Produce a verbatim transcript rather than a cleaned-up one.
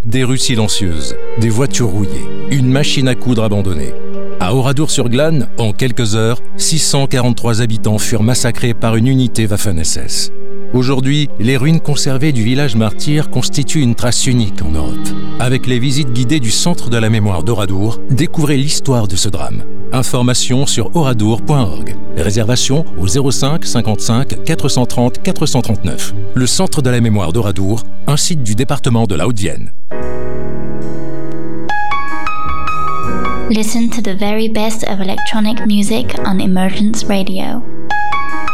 des rues silencieuses, des voitures rouillées, une machine à coudre abandonnée. À Oradour-sur-Glane, en quelques heures, six cent quarante-trois habitants furent massacrés par une unité Waffen-S S. Aujourd'hui, les ruines conservées du village martyr constituent une trace unique en Europe. Avec les visites guidées du Centre de la mémoire d'Oradour, découvrez l'histoire de ce drame. Informations sur oradour point org. Réservation au zéro cinq cinquante-cinq quatre cent trente quatre cent trente-neuf. Le Centre de la mémoire d'Oradour, un site du département de la Haute-Vienne. Listen to the very best of electronic music on Emergence Radio.